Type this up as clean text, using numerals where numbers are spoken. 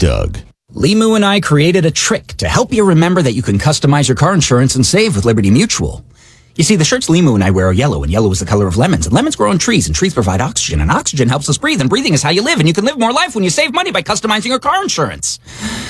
Doug. Limu and I created a trick to help you remember that you can customize your car insurance and save with Liberty Mutual. You see, the shirts Limu and I wear are yellow, and yellow is the color of lemons, and lemons grow on trees, and trees provide oxygen, and oxygen helps us breathe, and breathing is how you live, and you can live more life when you save money by customizing your car insurance.